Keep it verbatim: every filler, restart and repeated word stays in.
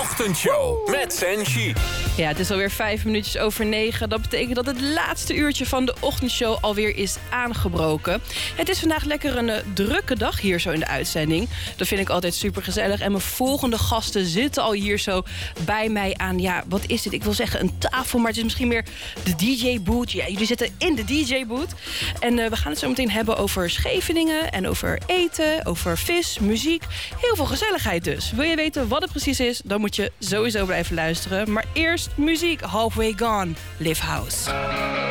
Ochtendshow met Senshi. Ja, het is alweer vijf minuutjes over negen. Dat betekent dat het laatste uurtje van de ochtendshow alweer is aangebroken. Het is vandaag lekker een uh, drukke dag hier zo in de uitzending. Dat vind ik altijd super gezellig. En mijn volgende gasten zitten al hier zo bij mij aan... Ja, wat is dit? Ik wil zeggen een tafel, maar het is misschien meer de D J-boot. Ja, jullie zitten in de D J-boot. En uh, we gaan het zo meteen hebben over Scheveningen en over eten, over vis, muziek. Heel veel gezelligheid dus. Wil je weten wat het precies is? Dan moet je sowieso blijven luisteren. Maar eerst muziek. Halfway Gone, Live House.